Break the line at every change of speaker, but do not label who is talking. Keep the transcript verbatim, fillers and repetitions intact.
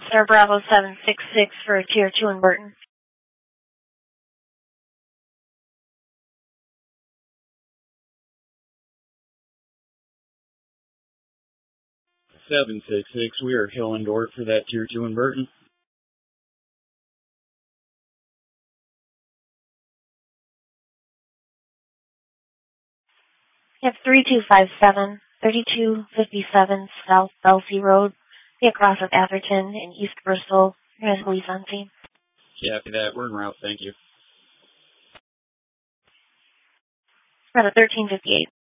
Star Bravo seven six six for Tier two in Burton.
seven six six, we are Hillendorf for that Tier two in Burton.
You have three two five seven, thirty-two fifty-seven South Belsey Road. Be across with Atherton in East Bristol. There's police on scene.
Yeah, after that, we're en route, thank you.
About a thirteen fifty-eight.